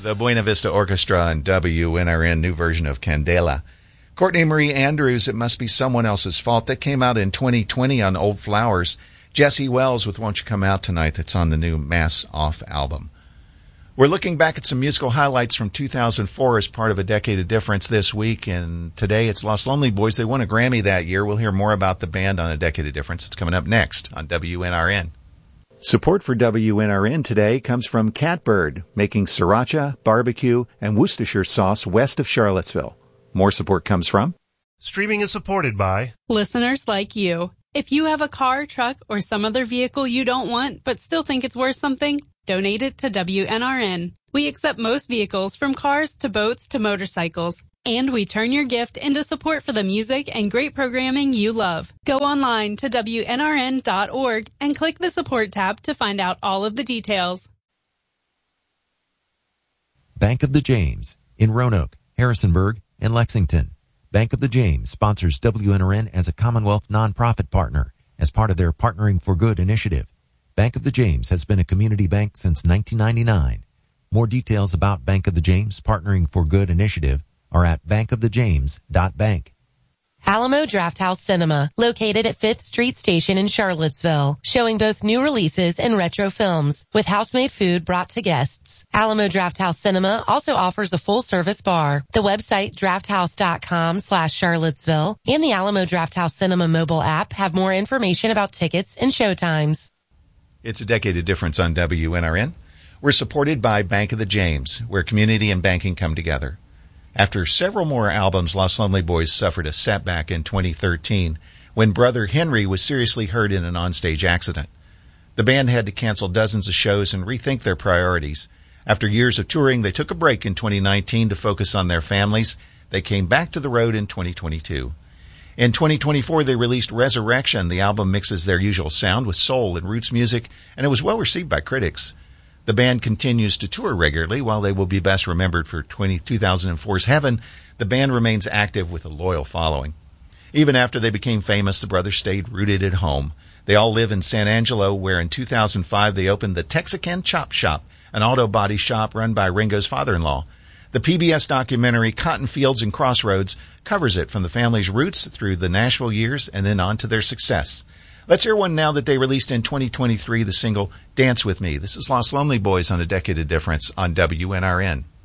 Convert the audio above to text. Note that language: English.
The Buena Vista Orchestra and WNRN, new version of Candela. Courtney Marie Andrews, It Must Be Someone Else's Fault. That came out in 2020 on Old Flowers. Jesse Wells with Won't You Come Out Tonight. That's on the new Mass Off album. We're looking back at some musical highlights from 2004 as part of A Decade of Difference this week. And today it's Los Lonely Boys. They won a Grammy that year. We'll hear more about the band on A Decade of Difference. It's coming up next on WNRN. Support for WNRN today comes from Catbird, making sriracha, barbecue, and Worcestershire sauce west of Charlottesville. More support comes from... Streaming is supported by... listeners like you. If you have a car, truck, or some other vehicle you don't want but still think it's worth something, donate it to WNRN. We accept most vehicles from cars to boats to motorcycles. And we turn your gift into support for the music and great programming you love. Go online to WNRN.org and click the support tab to find out all of the details. Bank of the James in Roanoke, Harrisonburg, and Lexington. Bank of the James sponsors WNRN as a Commonwealth nonprofit partner as part of their Partnering for Good initiative. Bank of the James has been a community bank since 1999. More details about Bank of the James Partnering for Good initiative are at bankofthejames.bank. Alamo Drafthouse Cinema, located at 5th Street Station in Charlottesville, showing both new releases and retro films, with house-made food brought to guests. Alamo Drafthouse Cinema also offers a full-service bar. The website drafthouse.com/Charlottesville and the Alamo Drafthouse Cinema mobile app have more information about tickets and showtimes. It's A Decade of Difference on WNRN. We're supported by Bank of the James, where community and banking come together. After several more albums, Los Lonely Boys suffered a setback in 2013 when brother Henry was seriously hurt in an onstage accident. The band had to cancel dozens of shows and rethink their priorities. After years of touring, they took a break in 2019 to focus on their families. They came back to the road in 2022. In 2024, they released Resurrection. The album mixes their usual sound with soul and roots music, and it was well received by critics. The band continues to tour regularly. While they will be best remembered for 2004's Heaven, the band remains active with a loyal following. Even after they became famous, the brothers stayed rooted at home. They all live in San Angelo, where in 2005 they opened the Texican Chop Shop, an auto body shop run by Ringo's father-in-law. The PBS documentary Cotton Fields and Crossroads covers it from the family's roots through the Nashville years and then on to their success. Let's hear one now that they released in 2023, the single Dance With Me. This is Los Lonely Boys on A Decade of Difference on WNRN.